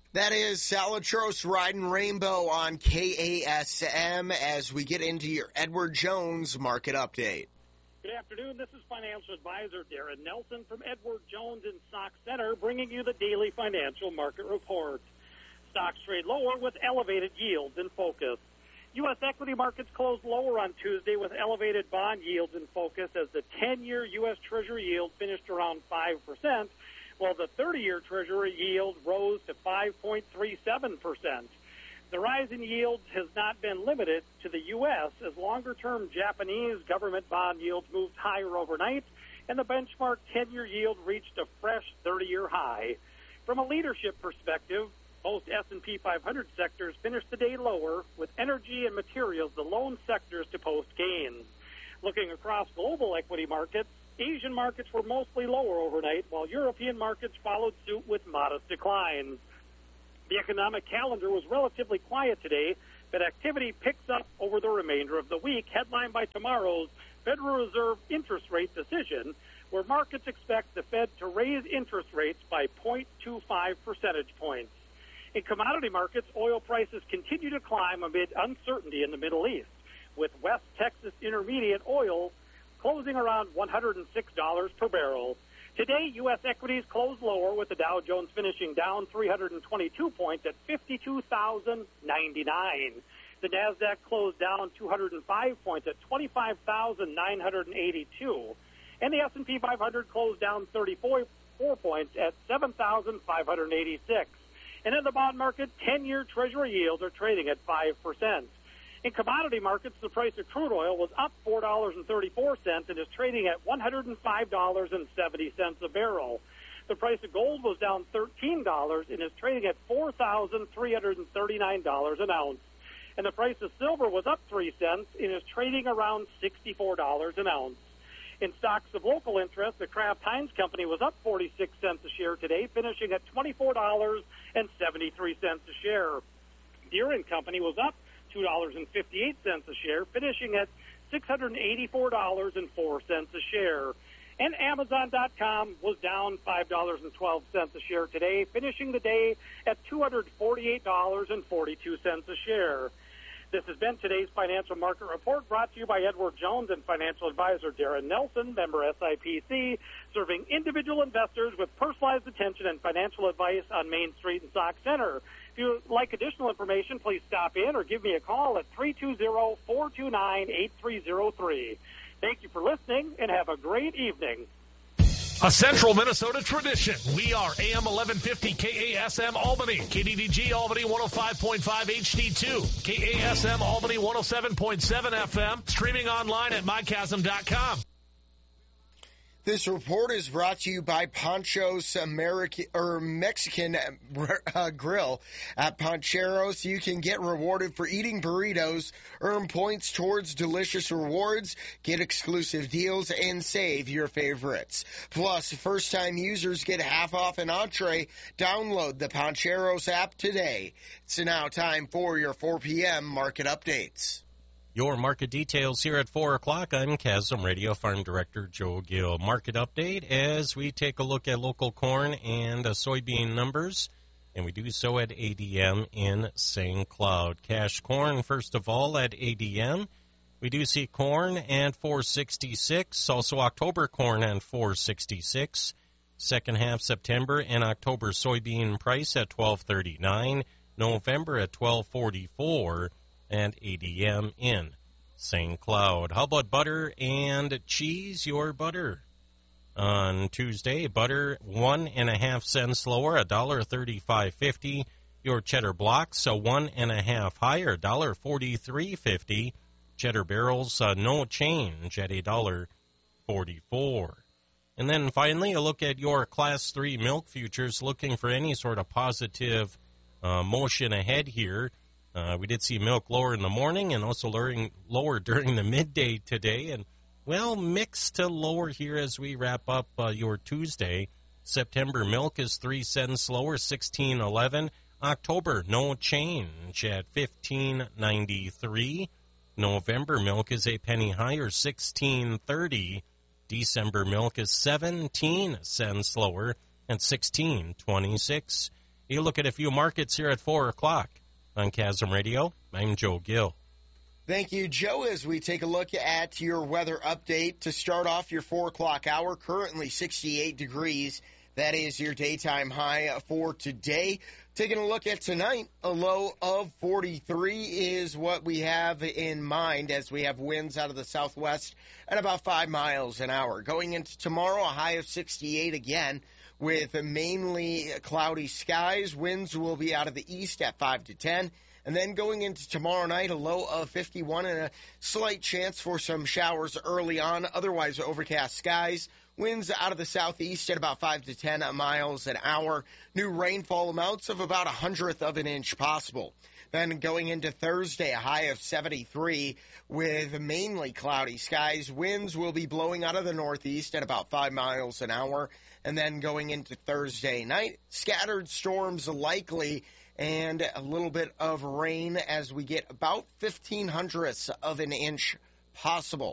That is Salatros Riding Rainbow on KASM as we get into your Edward Jones market update. Good afternoon. This is financial advisor Darren Nelson from Edward Jones in Stock Center, bringing you the daily financial market report. Stocks trade lower with elevated yields in focus. U.S. equity markets closed lower on Tuesday with elevated bond yields in focus as the 10-year U.S. Treasury yield finished around 5%, while the 30-year Treasury yield rose to 5.37%. The rise in yields has not been limited to the U.S. as longer-term Japanese government bond yields moved higher overnight, and the benchmark 10-year yield reached a fresh 30-year high. From a leadership perspective, most S&P 500 sectors finished the day lower, with energy and materials the lone sectors to post gains. Looking across global equity markets, Asian markets were mostly lower overnight, while European markets followed suit with modest declines. The economic calendar was relatively quiet today, but activity picks up over the remainder of the week, headlined by tomorrow's Federal Reserve interest rate decision, where markets expect the Fed to raise interest rates by 0.25 percentage points. In commodity markets, oil prices continue to climb amid uncertainty in the Middle East, with West Texas Intermediate oil closing around $106 per barrel. Today, U.S. equities closed lower, with the Dow Jones finishing down 322 points at 52,099. The NASDAQ closed down 205 points at 25,982. And the S&P 500 closed down 34 points at 7,586. And in the bond market, 10-year Treasury yields are trading at 5%. In commodity markets, the price of crude oil was up $4.34 and is trading at $105.70 a barrel. The price of gold was down $13 and is trading at $4,339 an ounce. And the price of silver was up 3 cents and is trading around $64 an ounce. In stocks of local interest, the Kraft Heinz Company was up 46 cents a share today, finishing at $24.73 a share. Deere & Company was up $2.58 a share, finishing at $684.04 a share. And Amazon.com was down $5.12 a share today, finishing the day at $248.42 a share. This has been today's Financial Market Report, brought to you by Edward Jones and financial advisor Darren Nelson, member SIPC, serving individual investors with personalized attention and financial advice on Main Street in Sauk Center. If you'd like additional information, please stop in or give me a call at 320-429-8303. Thank you for listening, and have a great evening. A Central Minnesota tradition. We are AM 1150 KASM Albany, KDDG Albany 105.5 HD2, KASM Albany 107.7 FM, streaming online at mychasm.com. This report is brought to you by Pancho's Mexican Grill. At Pancheros, you can get rewarded for eating burritos, earn points towards delicious rewards, get exclusive deals, and save your favorites. Plus, first-time users get half off an entree. Download the Pancheros app today. It's now time for your 4 p.m. market updates. Your market details here at 4 o'clock. I'm Chasm Radio Farm Director Joe Gill. Market update as we take a look at local corn and soybean numbers, and we do so at ADM in St. Cloud. Cash corn, first of all, at ADM. We do see corn at 466, also October corn at 466. Second half September and October soybean price at 1239, November at 1244. And ADM in St. Cloud. How about butter and cheese? Your butter on Tuesday, butter 1.5 cents lower, $1.35.50. Your cheddar blocks 1.5 higher, $1.43.50. Cheddar barrels no change at $1.44. And then finally, a look at your Class 3 milk futures, looking for any sort of positive motion ahead here. We did see milk lower in the morning and also lower during the midday today. And, well, mixed to lower here as we wrap up your Tuesday. September milk is 3 cents lower, $16.11. October, no change at $15.93. November milk is a penny higher, $16.30. December milk is 17 cents lower at $16.26. You look at a few markets here at 4 o'clock on Chasm Radio. I'm Joe Gill. Thank you, Joe. As we take a look at your weather update to start off your 4 o'clock hour, currently 68 degrees. That is your daytime high for today. Taking a look at tonight, a low of 43 is what we have in mind as we have winds out of the southwest at about 5 miles an hour. Going into tomorrow, a high of 68 again with mainly cloudy skies. Winds will be out of the east at 5 to 10. And then going into tomorrow night, a low of 51 and a slight chance for some showers early on. Otherwise, overcast skies. Winds out of the southeast at about 5 to 10 miles an hour. New rainfall amounts of about 1/100 of an inch possible. Then going into Thursday, a high of 73 with mainly cloudy skies. Winds will be blowing out of the northeast at about 5 miles an hour. And then going into Thursday night, scattered storms likely and a little bit of rain as we get about 1/1500 of an inch possible.